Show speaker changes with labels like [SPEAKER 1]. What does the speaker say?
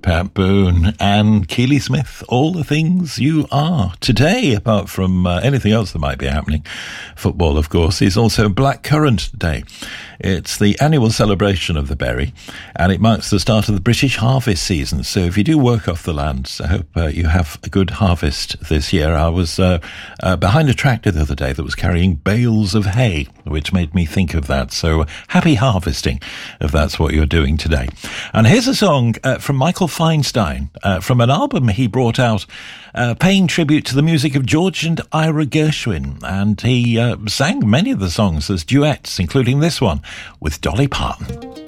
[SPEAKER 1] Pat Boone and Keely Smith, All the Things You Are. Today, apart from anything else that might be happening, football, of course, is also Blackcurrant Day. It's the annual celebration of the berry, and it marks the start of the British harvest season. So if you do work off the land, I hope you have a good harvest this year. I was behind a tractor the other day that was carrying bales of hay, which made me think of that. So happy harvesting, if that's what you're doing today. And here's a song from Michael Feinstein, from an album he brought out, paying tribute to the music of George and Ira Gershwin. And he sang many of the songs as duets, including this one with Dolly Parton.